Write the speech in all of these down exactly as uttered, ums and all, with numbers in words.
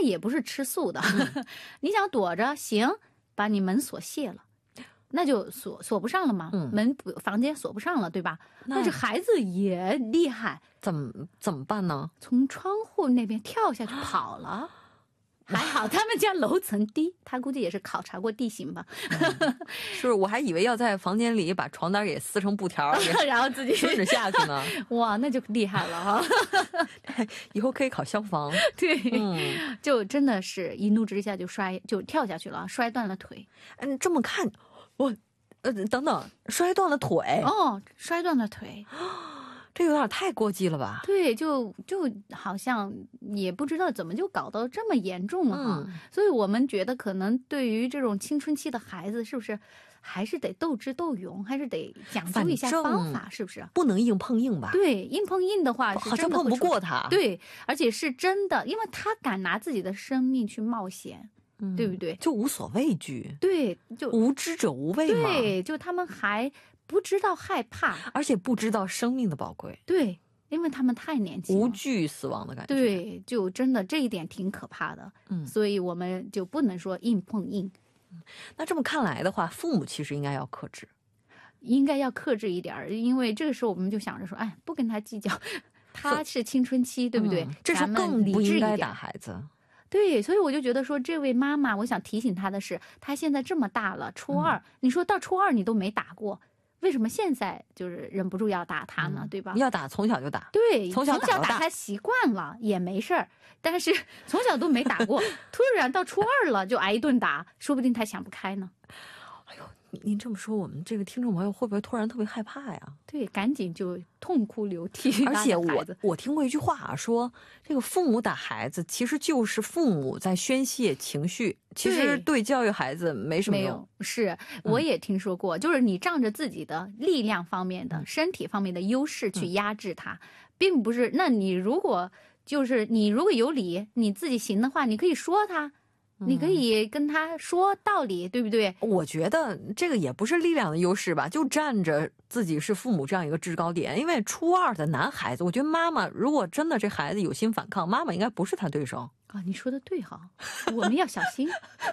也不是吃素的，嗯、你想躲着行，把你门锁卸了。那就锁锁不上了嘛，嗯、门房间锁不上了，对吧？但是孩子也厉害， 怎么怎么办呢？ 从窗户那边跳下去跑了。还好他们家楼层低，他估计也是考察过地形吧。 嗯、是，我还以为要在房间里把床单给撕成布条， 然后自己顺着下去呢。 哇，那就厉害了哈！ 以后可以考消防。 对，嗯，就真的是一怒之下就摔，就跳下去了，摔断了腿。 嗯，这么看，我呃等等，摔断了腿哦，摔断了腿。 这有点太过激了吧？ 对，就就好像也不知道怎么就搞到这么严重了哈、嗯。所以我们觉得可能对于这种青春期的孩子，是不是还是得斗智斗勇，还是得讲究一下方法，是不是？ 不能硬碰硬吧？ 对，硬碰硬的话是好像碰不过他。 对，而且是真的，因为他敢拿自己的生命去冒险。嗯、对不对？ 就无所畏惧。 对，就无知者无畏嘛。 对，就他们还不知道害怕， 而且不知道生命的宝贵。 对，因为他们太年轻了， 无惧死亡的感觉。 对，就真的这一点挺可怕的。嗯，所以我们就不能说硬碰硬。 嗯、那这么看来的话，父母其实应该要克制， 应该要克制一点，因为这个时候我们就想着说，哎，不跟他计较，他是青春期，对不对？嗯、 这时候更不应该打孩子。 对，所以我就觉得说，这位妈妈，我想提醒她的是，她现在这么大了，初二，嗯、你说到初二你都没打过，为什么现在就是忍不住要打她呢？嗯、对吧？ 要打，从小就打。 对， 从小打, 从小打她习惯了也没事儿，但是从小都没打过，突然到初二了就挨一顿打，说不定她想不开呢。 哎呦，您这么说，我们这个听众朋友会不会突然特别害怕呀？ 对，赶紧就痛哭流涕。 而且我我听过一句话啊，说这个父母打孩子其实就是父母在宣泄情绪，其实对教育孩子没什么用。 没有，是我也听说过，嗯、就是你仗着自己的力量方面的、嗯、身体方面的优势去压制他，嗯、并不是。那你如果就是你如果有理，你自己行的话，你可以说他。你可以跟他说道理，对不对？ 我觉得这个也不是力量的优势吧，就站着自己是父母这样一个制高点。因为初二的男孩子，我觉得妈妈如果真的这孩子有心反抗，妈妈应该不是他对手啊。你说的对哈，我们要小心。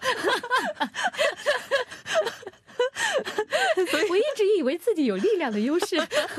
我一直以为自己有力量的优势，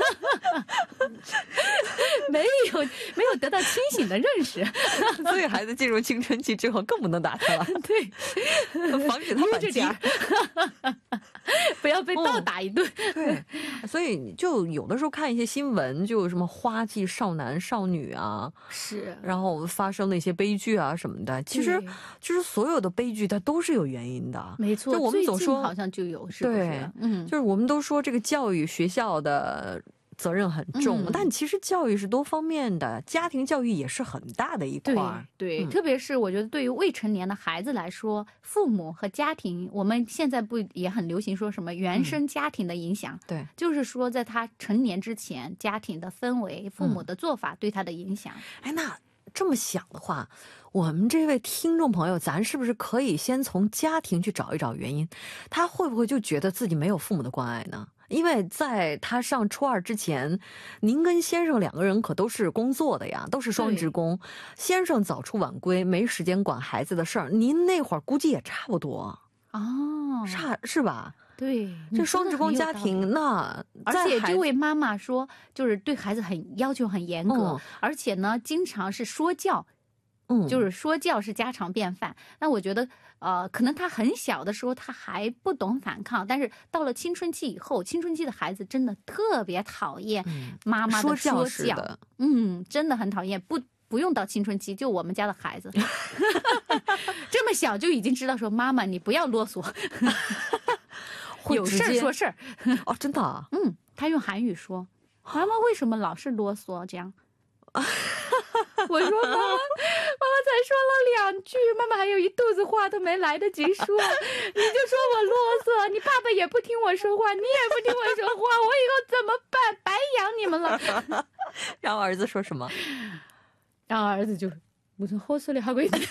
没有没有得到清醒的认识， 所以孩子进入青春期之后更不能打他了。 对， 防止他反击， 不要被倒打一顿。 哦、对，所以就有的时候看一些新闻，就什么花季少男少女啊， 是， 然后发生的一些悲剧啊什么的。其实，其实所有的悲剧它都是有原因的。 没错， 就我们总说好像就有。是不是？ 对，嗯，就是我们都说这个教育学校的责任很重，嗯、但其实教育是多方面的，家庭教育也是很大的一块。 对，对嗯、特别是我觉得对于未成年的孩子来说，父母和家庭，我们现在不也很流行说什么原生家庭的影响？嗯、 对， 就是说在他成年之前，家庭的氛围、父母的做法对他的影响。 嗯、哎，那。这么想的话，我们这位听众朋友，咱是不是可以先从家庭去找一找原因？他会不会就觉得自己没有父母的关爱呢？因为在他上初二之前，您跟先生两个人可都是工作的呀，都是双职工。先生早出晚归，没时间管孩子的事儿。您那会儿估计也差不多哦， 差是吧？ 对， 这双职工家庭，那而且这位妈妈说，就是对孩子很要求很严格，嗯、而且呢，经常是说教，嗯，就是说教是家常便饭。那我觉得，呃，可能他很小的时候他还不懂反抗，但是到了青春期以后，青春期的孩子真的特别讨厌妈妈的说教， 说教的嗯，真的很讨厌，不。不用到青春期，就我们家的孩子，这么小就已经知道说妈妈你不要啰嗦，有事儿说事儿。 哦，真的、啊？ 嗯，他用韩语说，妈妈为什么老是啰嗦这样？我说妈妈，妈妈才说了两句，妈妈还有一肚子话都没来得及说，你就说我啰嗦，你爸爸也不听我说话，你也不听我说话，我以后怎么办？白养你们了。 然后儿子说什么？ 然后儿子就무슨 헛소리 하고 있네。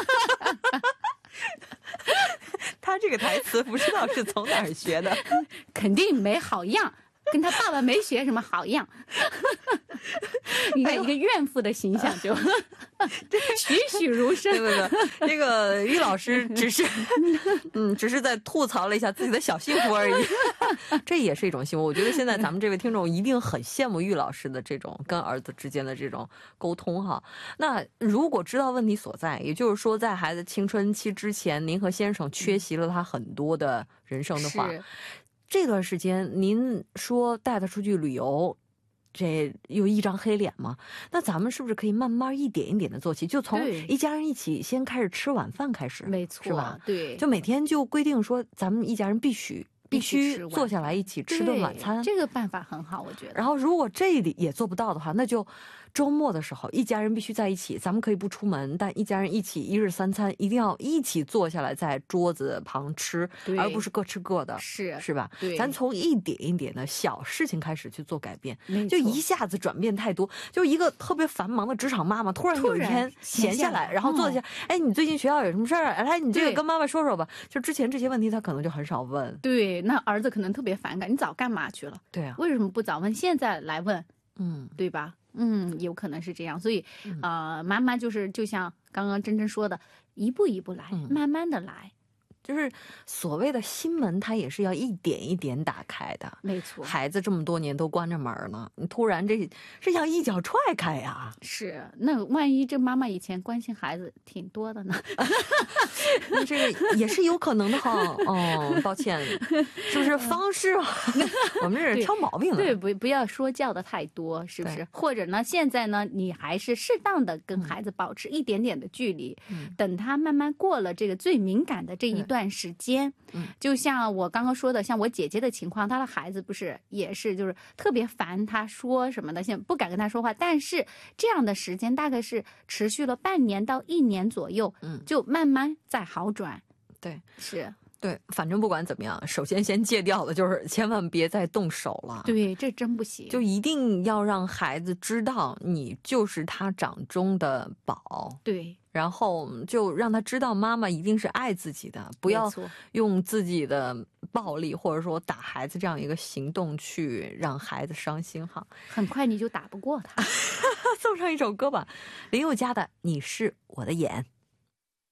他这个台词不知道是从哪儿学的， 肯定没好样，跟他爸爸没学什么好样。你看一个怨妇的形象就。 栩栩如生。 对对对，这个于老师只是，嗯，只是在吐槽了一下自己的小幸福而已，这也是一种幸福。我觉得现在咱们这位听众一定很羡慕于老师的这种跟儿子之间的这种沟通哈。那如果知道问题所在，也就是说在孩子青春期之前，您和先生缺席了他很多的人生的话，这段时间您说带他出去旅游，这有一张黑脸吗？那咱们是不是可以慢慢一点一点的做起，就从一家人一起先开始吃晚饭开始？ 没错， 是吧？ 对， 就每天就规定说咱们一家人必须必须坐下来一起吃顿晚餐， 这个办法很好，我觉得。 然后如果这里也做不到的话，那就周末的时候一家人必须在一起，咱们可以不出门，但一家人一起一日三餐一定要一起坐下来在桌子旁吃，而不是各吃各的， 是是吧？ 对， 咱从一点一点的小事情开始去做改变，就一下子转变太多，就一个特别繁忙的职场妈妈突然有一天闲下来，然后坐下，嗯、哎，你最近学校有什么事儿？来，你这个跟妈妈说说吧。就之前这些问题，他可能就很少问。 对，那儿子可能特别反感，你早干嘛去了？ 对啊， 为什么不早问？现在来问， 嗯， 对吧？嗯，有可能是这样，所以，嗯、呃，妈妈就是就像刚刚真真说的，一步一步来，嗯、慢慢的来， 就是所谓的心门，它也是要一点一点打开的。 没错， 孩子这么多年都关着门呢，你突然这是要一脚踹开呀。 是，那万一这妈妈以前关心孩子挺多的呢？ 这个也是有可能的哈。哦，抱歉，是不是方式啊？我们这是挑毛病的。 对，不不要说教的太多，是不是？或者呢，现在呢，你还是适当的跟孩子保持一点点的距离，嗯、等他慢慢过了这个最敏感的这一段时间，嗯、就像我刚刚说的，像我姐姐的情况，她的孩子不是也是就是特别烦她说什么的，现在不敢跟她说话，但是这样的时间大概是持续了半年到一年左右，嗯，就慢慢在好转。 对， 是。 对，反正不管怎么样，首先先戒掉的就是千万别再动手了。 对，这真不行。 就一定要让孩子知道你就是他掌中的宝。 对， 然后就让他知道妈妈一定是爱自己的，不要用自己的暴力或者说打孩子这样一个行动去让孩子伤心哈。 很快你就打不过他。 送上一首歌吧，林宥嘉的《你是我的眼》。